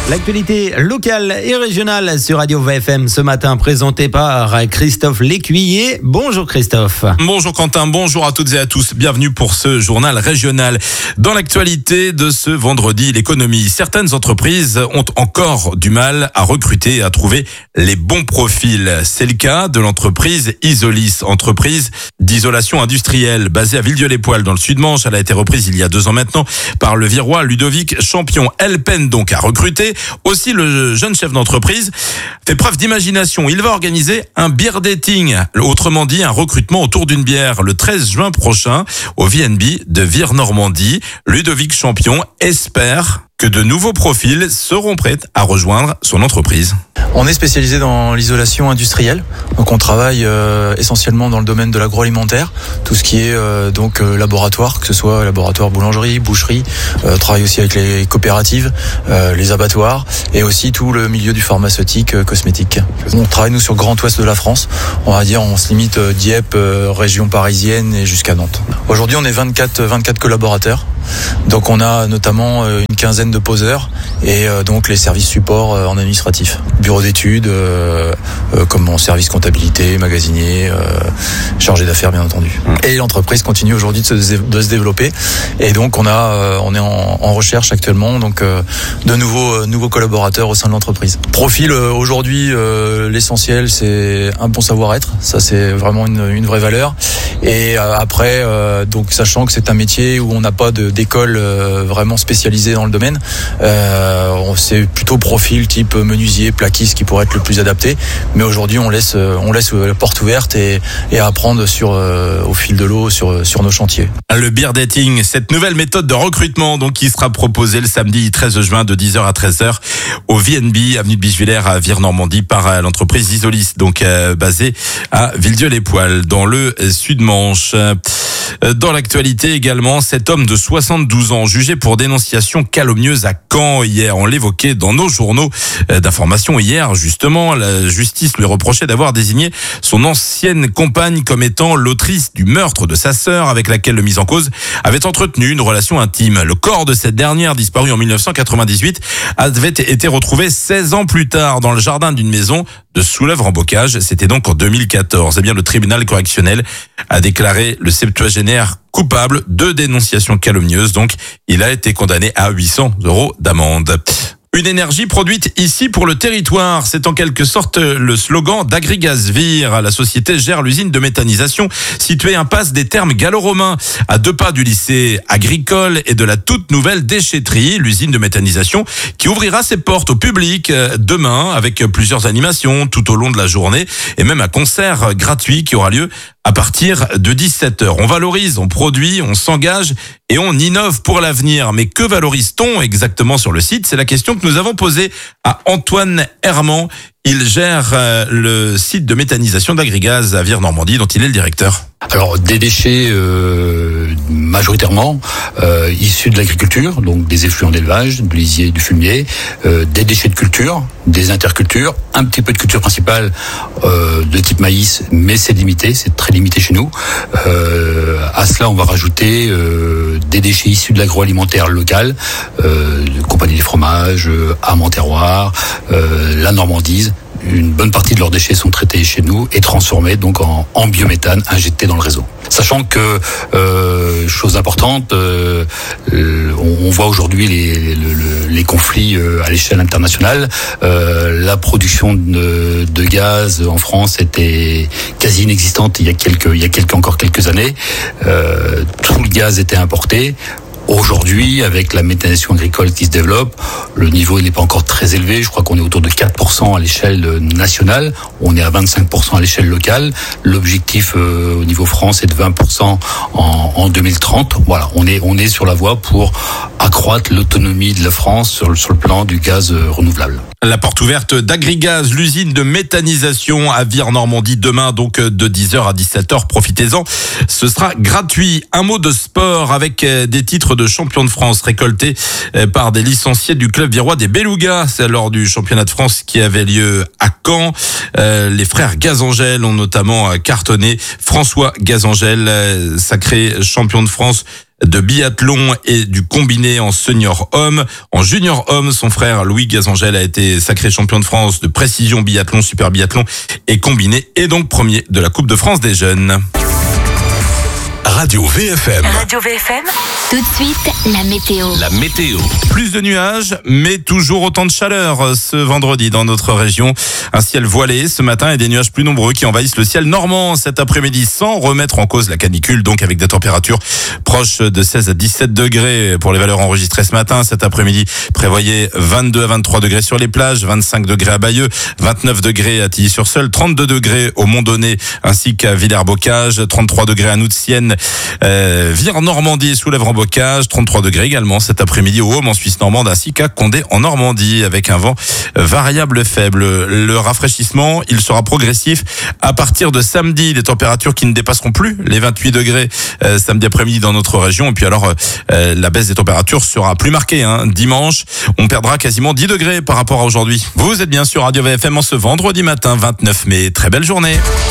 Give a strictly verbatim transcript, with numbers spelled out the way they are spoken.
L'actualité locale et régionale sur Radio V F M ce matin présentée par Christophe Lécuyer. Bonjour Christophe. Bonjour Quentin, bonjour à toutes et à tous. Bienvenue pour ce journal régional. Dans l'actualité de ce vendredi, l'économie. Certaines entreprises ont encore du mal à recruter et à trouver les bons profils. C'est le cas de l'entreprise Isolis, entreprise d'isolation industrielle basée à Villedieu-les-Poêles dans le Sud-Manche. Elle a été reprise il y a deux ans maintenant par le Virois Ludovic Champion. Elle peine donc à recruter. Aussi, le jeune chef d'entreprise fait preuve d'imagination. Il va organiser un beer dating, autrement dit un recrutement autour d'une bière, le treize juin prochain au V N B de Vire-Normandie. Ludovic Champion espère que de nouveaux profils seront prêts à rejoindre son entreprise. On est spécialisé dans l'isolation industrielle, donc on travaille euh, essentiellement dans le domaine de l'agroalimentaire, tout ce qui est euh, donc euh, laboratoire, que ce soit laboratoire boulangerie, boucherie, euh, on travaille aussi avec les coopératives, euh, les abattoirs et aussi tout le milieu du pharmaceutique, euh, cosmétique. On travaille nous sur le Grand Ouest de la France, on va dire on se limite euh, Dieppe, euh, région parisienne et jusqu'à Nantes. Aujourd'hui on est vingt-quatre, vingt-quatre collaborateurs. Donc on a notamment une quinzaine de poseurs et donc les services supports en administratif. Bureau d'études, euh, euh, comme mon service comptabilité, magasinier, euh, chargé d'affaires bien entendu. Et l'entreprise continue aujourd'hui de se, de se développer et donc on a euh, on est en, en recherche actuellement donc euh, de nouveaux euh, nouveaux collaborateurs au sein de l'entreprise. Profil euh, aujourd'hui euh, l'essentiel c'est un bon savoir-être, ça c'est vraiment une, une vraie valeur. Et euh, après euh, donc sachant que c'est un métier où on n'a pas de d'école euh, vraiment spécialisée dans le domaine, euh, c'est plutôt profil type menuisier, plaquiste qui pourrait être le plus adapté. Mais aujourd'hui, on laisse on laisse la porte ouverte et, et apprendre sur euh, au fil de l'eau sur sur nos chantiers. Le beer dating, cette nouvelle méthode de recrutement donc qui sera proposée le samedi treize juin de dix heures à treize heures au V N B avenue de Bichevillers à Vire-Normandie par l'entreprise Isolis, donc euh, basée à Villedieu-les-Poêles dans le Sud-Manche. Dans l'actualité également, cet homme de soixante-douze ans jugé pour dénonciation calomnieuse à Caen hier. On l'évoquait dans nos journaux d'information hier. Justement, la justice lui reprochait d'avoir désigné son ancienne compagne comme étant l'autrice du meurtre de sa sœur avec laquelle le mis en cause avait entretenu une relation intime. Le corps de cette dernière, disparu en mille neuf cent quatre-vingt-dix-huit, avait été retrouvé seize ans plus tard dans le jardin d'une maison de Soulèvre-en-Bocage. C'était donc en deux mille quatorze. Eh bien, le tribunal correctionnel a déclaré le septuagénaire coupable de dénonciation calomnieuse. Donc, il a été condamné à huit cents euros d'amende. Une énergie produite ici pour le territoire. C'est en quelque sorte le slogan d'Agrigaz Vire. La société gère l'usine de méthanisation située impasse des Thermes gallo-romains, à deux pas du lycée agricole et de la toute nouvelle déchetterie. L'usine de méthanisation qui ouvrira ses portes au public demain avec plusieurs animations tout au long de la journée et même un concert gratuit qui aura lieu à partir de dix-sept heures. On valorise, on produit, on s'engage et on innove pour l'avenir. Mais que valorise-t-on exactement sur le site ? C'est la question que nous avons posée à Antoine Herman. Il gère le site de méthanisation d'Agrigaz à Vire-Normandie, dont il est le directeur. Alors des déchets euh, majoritairement euh, issus de l'agriculture, donc des effluents d'élevage, du lisier, du fumier, euh, des déchets de culture, des intercultures, un petit peu de culture principale euh, de type maïs, mais c'est limité, c'est très limité chez nous. Euh, à cela, on va rajouter euh, des déchets issus de l'agroalimentaire local, euh, de compagnie des fromages, euh, Armand Terroir, euh, la Normandise. Une bonne partie de leurs déchets sont traités chez nous et transformés donc en, en biométhane injecté dans le réseau. Sachant que, euh, chose importante, euh, euh, on, on voit aujourd'hui les, les, les conflits euh, à l'échelle internationale. Euh, la production de, de gaz en France était quasi inexistante il y a quelques, il y a quelques encore quelques années. Euh, tout le gaz était importé. Aujourd'hui, avec la méthanisation agricole qui se développe, le niveau il n'est pas encore très élevé. Je crois qu'on est autour de quatre pour cent à l'échelle nationale. On est à vingt-cinq pour cent à l'échelle locale. L'objectif euh, au niveau France est de vingt pour cent en, en deux mille trente. Voilà, on est on est sur la voie pour accroître l'autonomie de la France sur, sur le plan du gaz euh, renouvelable. La porte ouverte d'Agrigaz, l'usine de méthanisation à Vire-Normandie, demain donc de dix heures à dix-sept heures. Profitez-en, ce sera gratuit. Un mot de sport avec des titres de champion de France récoltés par des licenciés du club virois des Belugas. C'est lors du championnat de France qui avait lieu à Caen. Les frères Gazangel ont notamment cartonné. François Gazangel, sacré champion de France de biathlon et du combiné en senior homme. En junior homme, son frère Louis Gazangel a été sacré champion de France de précision biathlon, super biathlon et combiné, et donc premier de la Coupe de France des jeunes. Radio V F M. Radio V F M. Tout de suite, la météo. La météo. Plus de nuages, mais toujours autant de chaleur ce vendredi dans notre région. Un ciel voilé ce matin et des nuages plus nombreux qui envahissent le ciel normand cet après-midi sans remettre en cause la canicule, donc avec des températures proches de seize à dix-sept degrés pour les valeurs enregistrées ce matin. Cet après-midi, prévoyez vingt-deux à vingt-trois degrés sur les plages, vingt-cinq degrés à Bayeux, vingt-neuf degrés à Tilly-sur-Seul, trente-deux degrés au Mont-Donné ainsi qu'à Villers-Bocage, trente-trois degrés à Noutienne, euh, Vire-Normandie, Soulèvres-en-Bocage, trente-trois degrés également cet après-midi au Haume en Suisse normande ainsi qu'à Condé en Normandie avec un vent variable faible. Le rafraîchissement, il sera progressif à partir de samedi, des températures qui ne dépasseront plus les vingt-huit degrés euh, samedi après-midi dans notre région. Et puis alors euh, la baisse des températures sera plus marquée, hein. Dimanche, on perdra quasiment dix degrés par rapport à aujourd'hui. Vous êtes bien sur Radio V F M en ce vendredi matin vingt-neuf mai. Très belle journée.